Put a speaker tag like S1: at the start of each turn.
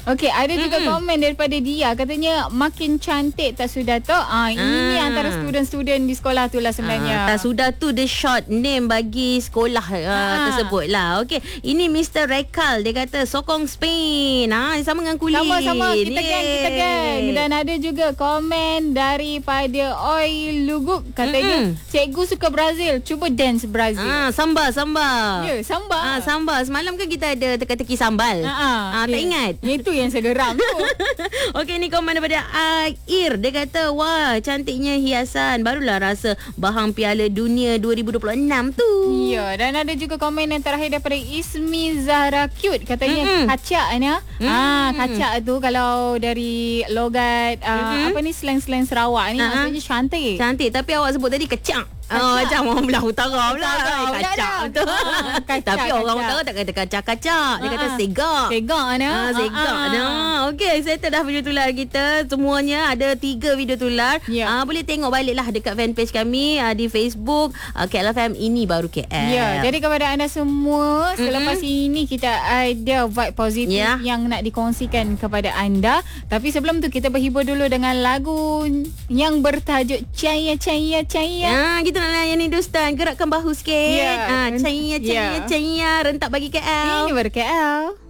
S1: Okey, ada juga komen daripada dia. Katanya makin cantik tak sudah tu. Ini antara student-student di sekolah tu lah sebenarnya.
S2: Tak sudah tu the short name bagi sekolah tersebut lah. Okey, ini Mr. Rekal. Dia kata sokong Spain. Sama dengan kulit.
S1: Sama-sama, kita gang. Dan ada juga komen daripada Oi Lugup. Katanya cikgu suka Brazil, cuba dance Brazil.
S2: Samba.
S1: Ya, samba.
S2: Samba. Semalam kan kita ada teka-teki sambal. Tak ingat?
S1: Itu yang saya geram tu.
S2: Okey, ni komen daripada Air. Dia kata, wah, cantiknya hiasan. Barulah rasa bahang Piala Dunia 2026 tu.
S1: Ya, dan ada juga komen yang terakhir daripada Ismi Zahra Cute. Katanya kacak ni. Kacak tu kalau dari logat slang-slang Sarawak ni maksudnya cantik.
S2: Cantik, tapi awak sebut tadi kacak. Macam orang belah utara pula. Kacak tu. Tapi orang utara tak kata kacak-kacak. Dia kata segak.
S1: Segak ni.
S2: Segak ni. Okey, settle dah video tular kita. Semuanya ada 3 video tular. Boleh tengok baliklah dekat fanpage kami di Facebook KLFM Ini Baru KL.
S1: Ya, jadi kepada anda semua, selepas ini kita ada vibe positif yang nak dikongsikan kepada anda. Tapi sebelum tu kita berhibur dulu dengan lagu yang bertajuk Caya.
S2: Kita nak layan Hindustan. Gerakkan bahu sikit. Caya. Rentak bagi KL.
S1: Ini Baru KL.